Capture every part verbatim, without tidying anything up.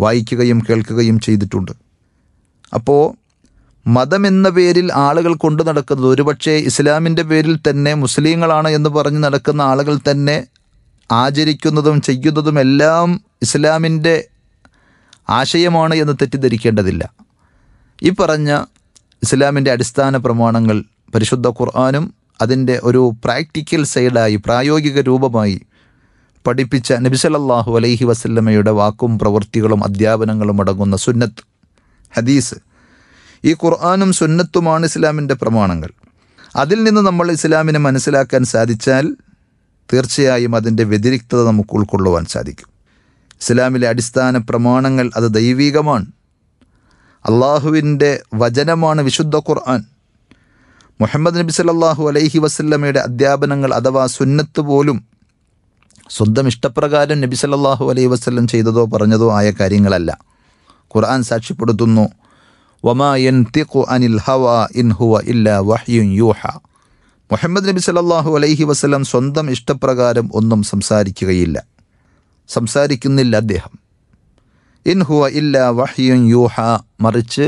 വായിക്കുകയും കേൾക്കുകയും ചെയ്തിട്ടുണ്ട്. അപ്പോൾ മതമെന്ന പേരിൽ ആളുകൾ കൊണ്ടു നടക്കുന്നത്, ഒരുപക്ഷെ ഇസ്ലാമിൻ്റെ പേരിൽ തന്നെ മുസ്ലിങ്ങളാണ് എന്ന് പറഞ്ഞ് നടക്കുന്ന ആളുകൾ തന്നെ ആചരിക്കുന്നതും ചെയ്യുന്നതും എല്ലാം ഇസ്ലാമിൻ്റെ ആശയമാണ് എന്ന് തെറ്റിദ്ധരിക്കേണ്ടതില്ല. ഈ പറഞ്ഞ ഇസ്ലാമിൻ്റെ അടിസ്ഥാന പ്രമാണങ്ങൾ പരിശുദ്ധ ഖുർആനും അതിൻ്റെ ഒരു പ്രാക്ടിക്കൽ സൈഡായി, പ്രായോഗിക രൂപമായി പഠിപ്പിച്ച നബി സല്ലല്ലാഹു അലൈഹി വസല്ലമയുടെ വാക്കും പ്രവൃത്തികളും അധ്യാപനങ്ങളും അടങ്ങുന്ന സുന്നത്ത്, ഹദീസ്, ഈ ഖുർആനും സുന്നത്തുമാണ് ഇസ്ലാമിൻ്റെ പ്രമാണങ്ങൾ. അതിൽ നിന്ന് നമ്മൾ ഇസ്ലാമിനെ മനസ്സിലാക്കാൻ സാധിച്ചാൽ തീർച്ചയായും അതിൻ്റെ വ്യതിരിക്തത നമുക്ക് ഉൾക്കൊള്ളുവാൻ സാധിക്കും. ഇസ്ലാമിലെ അടിസ്ഥാന പ്രമാണങ്ങൾ അത് ദൈവികമാണ്, അള്ളാഹുവിൻ്റെ വചനമാണ് വിശുദ്ധ ഖുർആൻ. മുഹമ്മദ് നബി സല്ലല്ലാഹു അലൈഹി വസല്ലമയുടെ അധ്യാപനങ്ങൾ അഥവാ സുന്നത്ത് പോലും സ്വന്തം ഇഷ്ടപ്രകാരം നബി സല്ലല്ലാഹു അലൈഹി വസല്ലം ചെയ്തതോ പറഞ്ഞതോ ആയ കാര്യങ്ങളല്ല. ഖുർആൻ സാക്ഷ്യപ്പെടുത്തുന്നു, വമാ യൻതിഖു അനിൽ ഹവാ ഇൻ ഹുവ ഇല്ലാ വഹ്യുൻ യൂഹ. മുഹമ്മദ് നബി സല്ലല്ലാഹു അലൈഹി വസല്ലം സ്വന്തം ഇഷ്ടപ്രകാരം ഒന്നും സംസാരിക്കുകയില്ല, സംസാരിക്കുന്നില്ല അദ്ദേഹം. ഇൻ ഹുവ ഇല്ലാ വഹ്യുൻ യൂഹ, മറിച്ച്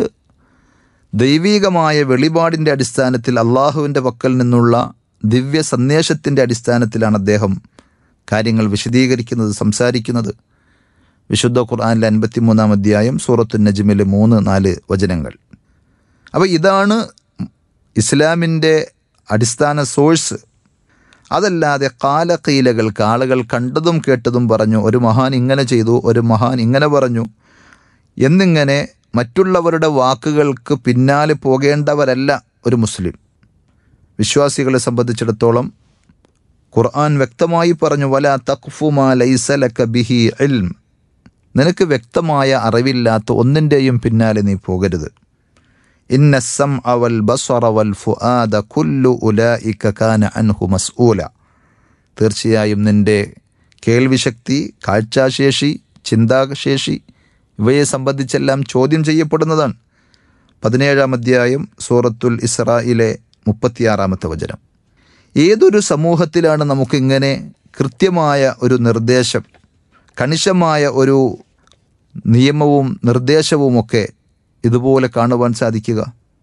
ദൈവീകമായ വെളിപാടിൻ്റെ അടിസ്ഥാനത്തിൽ അള്ളാഹുവിൻ്റെ പക്കൽ നിന്നുള്ള ദിവ്യ സന്ദേശത്തിൻ്റെ അടിസ്ഥാനത്തിലാണ് അദ്ദേഹം കാര്യങ്ങൾ വിശദീകരിക്കുന്നത്, സംസാരിക്കുന്നത്. വിശുദ്ധ ഖുർആനിലെ അൻപത്തി മൂന്നാം അധ്യായം സൂറത്തുൻ നജ്മിലെ മൂന്ന് നാല് വചനങ്ങൾ. അപ്പോൾ ഇതാണ് ഇസ്ലാമിൻ്റെ അടിസ്ഥാന സോഴ്സ്. അതല്ലാതെ കാലക്കീലകൾക്ക്, ആളുകൾ കണ്ടതും കേട്ടതും പറഞ്ഞു, ഒരു മഹാൻ ഇങ്ങനെ ചെയ്തു, ഒരു മഹാൻ ഇങ്ങനെ പറഞ്ഞു എന്നിങ്ങനെ മറ്റുള്ളവരുടെ വാക്കുകൾക്ക് പിന്നാലെ പോകേണ്ടവരല്ല ഒരു മുസ്ലിം. വിശ്വാസികളെ സംബന്ധിച്ചിടത്തോളം ഖുർആൻ വ്യക്തമായി പറഞ്ഞു, വലാ തഖ്ഫു മാ ലൈസ ലക ബിഹി ഇൽം, നിനക്ക് വ്യക്തമായ അറിവില്ലാത്ത ഒന്നിൻ്റെയും പിന്നാലെ നീ പോകരുത്. ഇന്ന സ്സംഅ വൽ ബസറ വൽ ഫുആദ കുല്ലു ഉലൈക കാന അൻഹു മസ്ഊല, തീർച്ചയായും നിൻ്റെ കേൾവിശക്തി, കാഴ്ചാശേഷി, ചിന്താശേഷി ഇവയെ സംബന്ധിച്ചെല്ലാം ചോദ്യം ചെയ്യപ്പെടുന്നതാണ്. പതിനേഴാം അധ്യായം സൂറത്തുൽ ഇസ്രായിലെ മുപ്പത്തിയാറാമത്തെ വചനം. ഏതൊരു സമൂഹത്തിലാണ് നമുക്കിങ്ങനെ കൃത്യമായ ഒരു നിർദ്ദേശം, കണിശമായ ഒരു നിയമവും നിർദ്ദേശവുമൊക്കെ ഇതുപോലെ കാണുവാൻ സാധിക്കുക?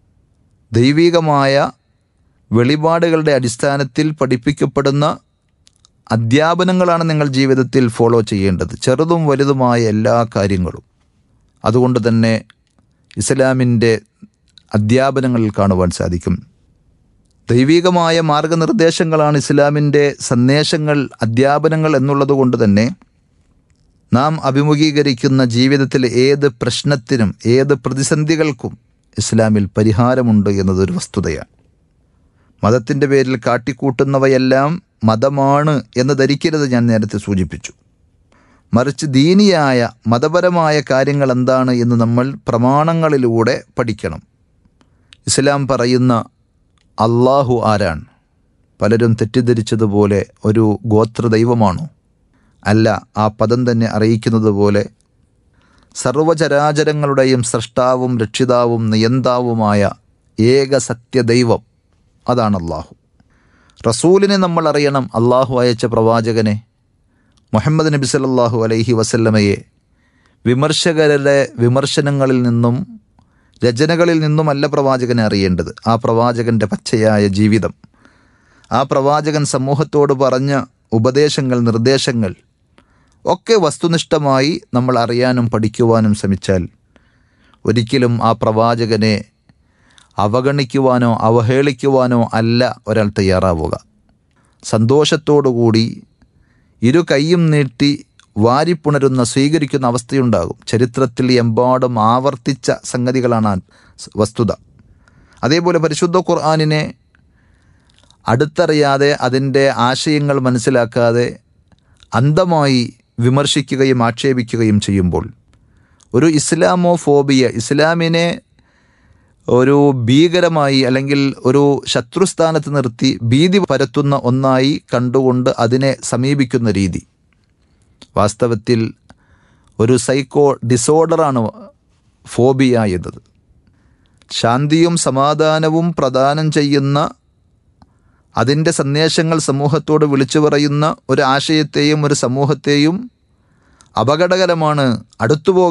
ദൈവികമായ വെളിപാടുകളുടെ അടിസ്ഥാനത്തിൽ പഠിപ്പിക്കപ്പെടുന്ന അധ്യാപനങ്ങളാണ് നിങ്ങൾ ജീവിതത്തിൽ ഫോളോ ചെയ്യേണ്ടത്, ചെറുതും വലുതുമായ എല്ലാ കാര്യങ്ങളും. അതുകൊണ്ട് തന്നെ ഇസ്ലാമിൻ്റെ അധ്യാപനങ്ങളിൽ കാണുവാൻ സാധിക്കും. ദൈവികമായ മാർഗനിർദ്ദേശങ്ങളാണ് ഇസ്ലാമിൻ്റെ സന്ദേശങ്ങൾ, അധ്യാപനങ്ങൾ എന്നുള്ളത് കൊണ്ട് തന്നെ നാം അഭിമുഖീകരിക്കുന്ന ജീവിതത്തിലെ ഏത് പ്രശ്നത്തിനും ഏത് പ്രതിസന്ധികൾക്കും ഇസ്ലാമിൽ പരിഹാരമുണ്ട് എന്നതൊരു വസ്തുതയാണ്. മതത്തിൻ്റെ പേരിൽ കാട്ടിക്കൂട്ടുന്നവയെല്ലാം മതമാണ് എന്ന് ധരിക്കരുത്, ഞാൻ നേരത്തെ സൂചിപ്പിച്ചു. മറിച്ച് ദീനിയായ മതപരമായ കാര്യങ്ങൾ എന്താണ് എന്ന് നമ്മൾ പ്രമാണങ്ങളിലൂടെ പഠിക്കണം. ഇസ്ലാം പറയുന്ന അള്ളാഹു ആരാണ്? പലരും തെറ്റിദ്ധരിച്ചതുപോലെ ഒരു ഗോത്ര ദൈവമാണോ? അല്ല, ആ പദം തന്നെ അറിയിക്കുന്നത് പോലെ സർവചരാചരങ്ങളുടെയും സൃഷ്ടാവും രക്ഷിതാവും നിയന്താവുമായ ഏക സത്യദൈവം, അതാണ് അള്ളാഹു. റസൂലിനെ നമ്മൾ അറിയണം, അള്ളാഹു അയച്ച പ്രവാചകനെ മുഹമ്മദ് നബി സല്ലല്ലാഹു അലൈഹി വസല്ലമയെ വിമർശകരുടെ വിമർശനങ്ങളിൽ നിന്നും രചനകളിൽ നിന്നുമല്ല പ്രവാചകനെ അറിയേണ്ടത്. ആ പ്രവാചകൻ്റെ പച്ചയായ ജീവിതം, ആ പ്രവാചകൻ സമൂഹത്തോട് പറഞ്ഞ ഉപദേശങ്ങൾ, നിർദ്ദേശങ്ങൾ ഒക്കെ വസ്തുനിഷ്ഠമായി നമ്മൾ അറിയാനും പഠിക്കുവാനും ശ്രമിച്ചാൽ ഒരിക്കലും ആ പ്രവാചകനെ അവഗണിക്കുവാനോ അവഹേളിക്കുവാനോ അല്ല ഒരാൾ തയ്യാറാവുക. സന്തോഷത്തോടുകൂടി ഇരു കൈയും നീട്ടി വാരിപ്പുണരുന്ന, സ്വീകരിക്കുന്ന അവസ്ഥയുണ്ടാകും. ചരിത്രത്തിൽ എമ്പാടും ആവർത്തിച്ച സംഗതികളാണ് വസ്തുത. അതേപോലെ പരിശുദ്ധ ഖുർആനിനെ അടുത്തറിയാതെ അതിൻ്റെ ആശയങ്ങൾ മനസ്സിലാക്കാതെ അന്ധമായി വിമർശിക്കുകയും ആക്ഷേപിക്കുകയും ചെയ്യുമ്പോൾ ഒരു ഇസ്ലാമോ ഫോബിയ, ഇസ്ലാമിനെ ഒരു ഭീകരമായി അല്ലെങ്കിൽ ഒരു ശത്രുസ്ഥാനത്ത് നിർത്തി ഭീതി പരത്തുന്ന ഒന്നായി കണ്ടുകൊണ്ട് അതിനെ സമീപിക്കുന്ന രീതി വാസ്തവത്തിൽ ഒരു സൈക്കോ ഡിസോർഡറാണ് ഫോബിയ എന്നത്. ശാന്തിയും സമാധാനവും പ്രദാനം ചെയ്യുന്ന, അതിൻ്റെ സന്ദേശങ്ങൾ സമൂഹത്തോട് വിളിച്ചു പറയുന്ന ഒരു ആശയത്തെയും ഒരു സമൂഹത്തെയും അപകടകരമാണ്, അടുത്തുപോ